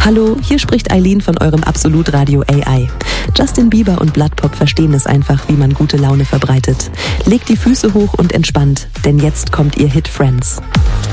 Hallo, hier spricht Eileen von eurem Absolut-Radio AI. Justin Bieber und Bloodpop verstehen es einfach, wie man gute Laune verbreitet. Legt die Füße hoch und entspannt, denn jetzt kommt ihr Hit Friends.